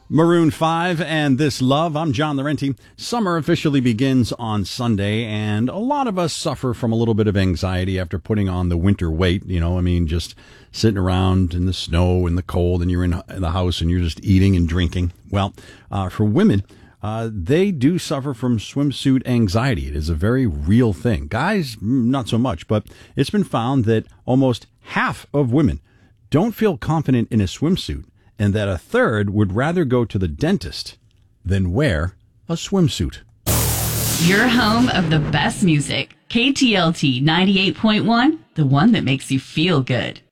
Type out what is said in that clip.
Maroon 5 and This Love. I'm John Laurenti. Summer officially begins on Sunday, and a lot of us suffer from a little bit of anxiety after putting on the winter weight. Just sitting around in the snow and the cold, and you're in the house and you're just eating and drinking. Well, for women, they do suffer from swimsuit anxiety. It is a very real thing. Guys, not so much, but it's been found that almost half of women don't feel confident in a swimsuit, and that a third would rather go to the dentist than wear a swimsuit. Your home of the best music. KTLT 98.1, the one that makes you feel good.